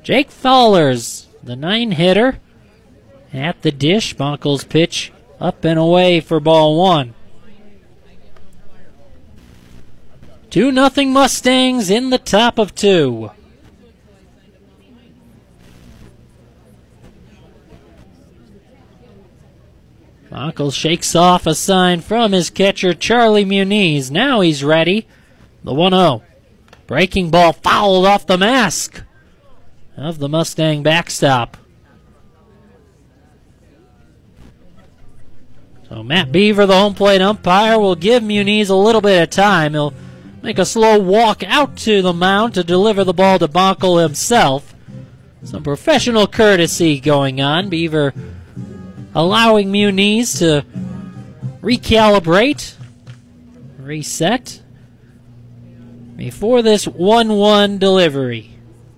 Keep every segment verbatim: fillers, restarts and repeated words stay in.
Jake Fowlers, the nine-hitter, at the dish. Bonkel's pitch up and away for ball one. two nothing Mustangs in the top of two. Bonkel shakes off a sign from his catcher, Charlie Muniz. Now he's ready. The one oh. Breaking ball fouled off the mask of the Mustang backstop. So Matt Beaver, the home plate umpire, will give Muniz a little bit of time. He'll make a slow walk out to the mound to deliver the ball to Bonkel himself. Some professional courtesy going on. Beaver allowing Muniz to recalibrate, reset before this one one delivery.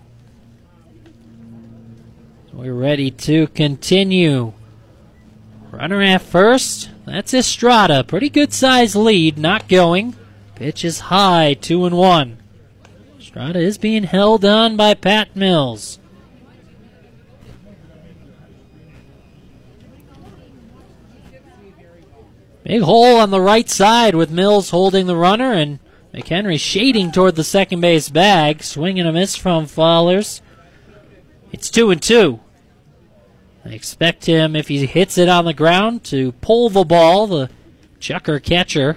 We're ready to continue. Runner at first. That's Estrada. Pretty good size lead. Not going. Pitch is high. Two and one. Estrada is being held on by Pat Mills. Big hole on the right side with Mills holding the runner and McHenry shading toward the second base bag. Swing and a miss from Fowlers. It's two and two. I expect him, if he hits it on the ground, to pull the ball, the chucker catcher.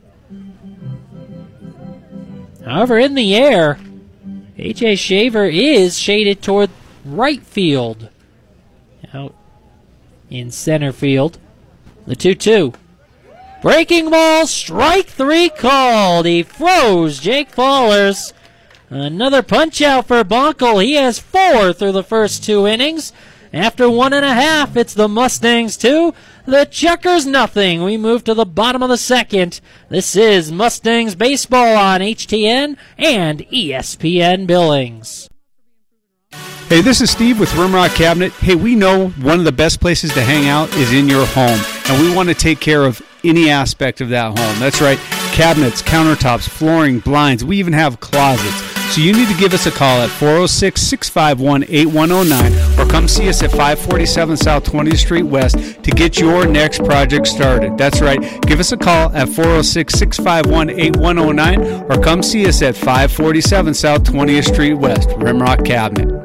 However, in the air, A J Shaver is shaded toward right field. Out in center field. The two two. Breaking ball, strike three called. He froze Jake Fowlers. Another punch out for Bonkel. He has four through the first two innings. After one and a half, it's the Mustangs two, the Chuckers nothing. We move to the bottom of the second. This is Mustangs baseball on H T N and E S P N Billings. Hey, this is Steve with Rimrock Cabinet. Hey, we know one of the best places to hang out is in your home, and we want to take care of any aspect of that home. That's right, cabinets, countertops, flooring, blinds. We even have closets. So you need to give us a call at four oh six, six five one, eight one oh nine or come see us at five forty-seven South twentieth Street West to get your next project started. That's right. Give us a call at four oh six, six five one, eight one oh nine or come see us at five forty-seven South twentieth Street West. Rimrock Cabinet.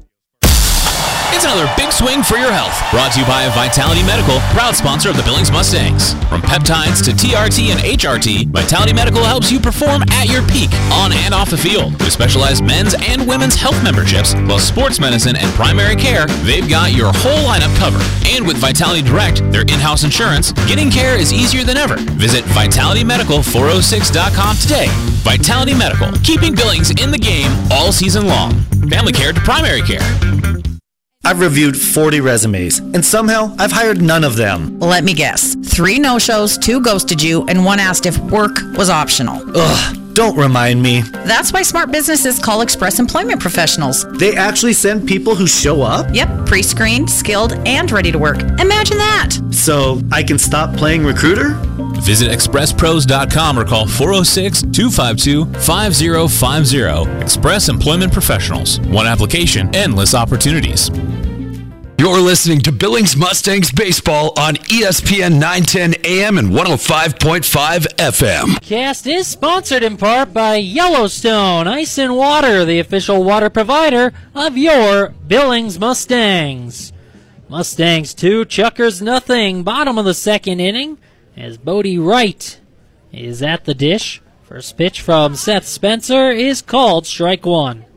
It's another big swing for your health. Brought to you by Vitality Medical, proud sponsor of the Billings Mustangs. From peptides to T R T and H R T, Vitality Medical helps you perform at your peak, on and off the field. With specialized men's and women's health memberships, plus sports medicine and primary care, they've got your whole lineup covered. And with Vitality Direct, their in-house insurance, getting care is easier than ever. Visit vitality medical four oh six dot com today. Vitality Medical, keeping Billings in the game all season long. Family care to primary care. I've reviewed forty resumes, and somehow I've hired none of them. Let me guess. Three no-shows, two ghosted you, and one asked if work was optional. Ugh, don't remind me. That's why smart businesses call Express Employment Professionals. They actually send people who show up? Yep, pre-screened, skilled, and ready to work. Imagine that. So I can stop playing recruiter? Visit express pros dot com or call four oh six, two five two, five oh five oh. Express Employment Professionals. One application, endless opportunities. You're listening to Billings Mustangs Baseball on E S P N nine ten A M and one oh five point five F M. Cast is sponsored in part by Yellowstone Ice and Water, the official water provider of your Billings Mustangs. Mustangs two, Chuckers nothing. Bottom of the second inning as Bodie Wright is at the dish. First pitch from Seth Spencer is called strike one.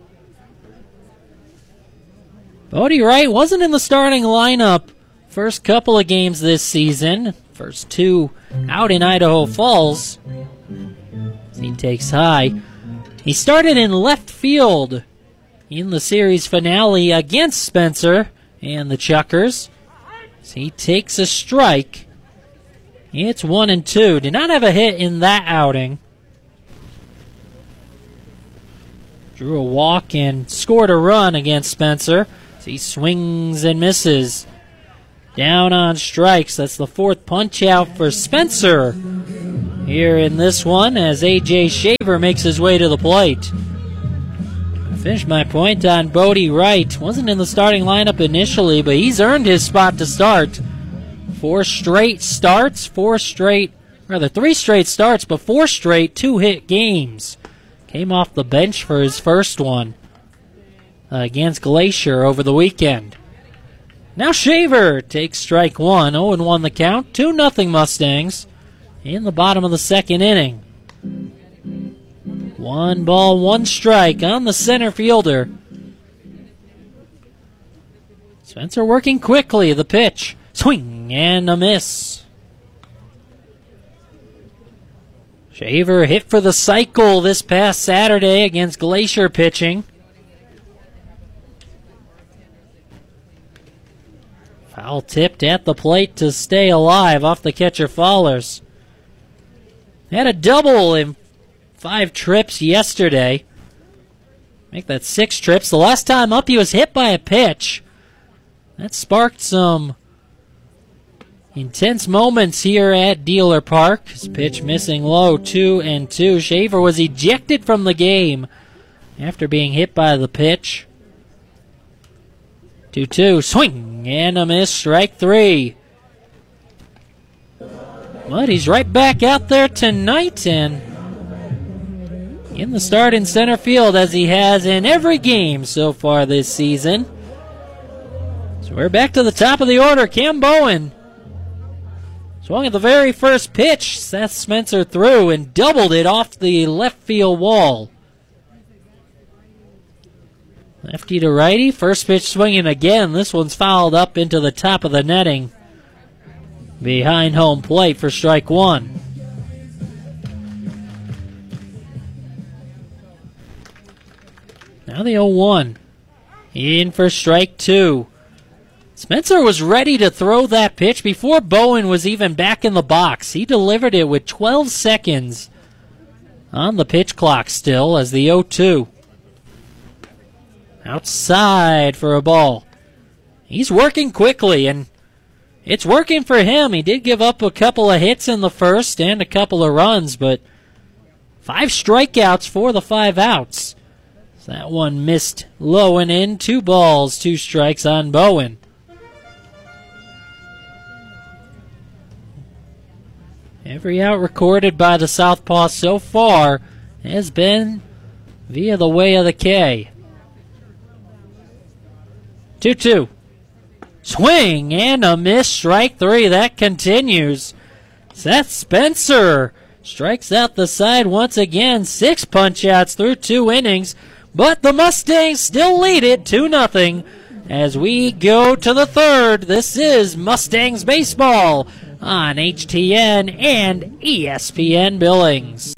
Bodie Wright wasn't in the starting lineup first couple of games this season. First two out in Idaho Falls. He takes high. He started in left field in the series finale against Spencer and the Chuckers. He takes a strike. It's one and two. Did not have a hit in that outing. Drew a walk and scored a run against Spencer. He swings and misses. Down on strikes. That's the fourth punch out for Spencer here in this one as A J Shaver makes his way to the plate. Finish my point on Bodie Wright. Wasn't in the starting lineup initially, but he's earned his spot to start. Four straight starts, four straight, rather three straight starts, but four straight two-hit games. Came off the bench for his first one uh, against Glacier over the weekend. Now Shaver takes strike one, oh and one the count, two nothing Mustangs in the bottom of the second inning. One ball, one strike on the center fielder. Spencer working quickly, the pitch. Swing and a miss. Shaver hit for the cycle this past Saturday against Glacier pitching. Foul tipped at the plate to stay alive off the catcher Fallers. Had a double in five trips yesterday. Make that six trips. The last time up he was hit by a pitch. That sparked some intense moments here at Dealer Park. His pitch missing low, two and two. Shaver was ejected from the game after being hit by the pitch. two two, swing and a miss, strike three. But he's right back out there tonight and in the start in center field as he has in every game so far this season. So we're back to the top of the order. Cam Bowen swung at the very first pitch. Seth Spencer threw and doubled it off the left field wall. Lefty to righty. First pitch swinging again. This one's fouled up into the top of the netting behind home plate for strike one. Now the oh one. In for strike two. Spencer was ready to throw that pitch before Bowen was even back in the box. He delivered it with twelve seconds on the pitch clock still as the oh two. Outside for a ball. He's working quickly, and it's working for him. He did give up a couple of hits in the first and a couple of runs, but five strikeouts for the five outs. So that one missed low and in. Two balls, two strikes on Bowen. Every out recorded by the Southpaw so far has been via the way of the K. two two. Swing and a miss, strike three. That continues. Seth Spencer strikes out the side once again. Six punch-outs through two innings, but the Mustangs still lead it two nothing as we go to the third. This is Mustangs Baseball on H T N and E S P N Billings.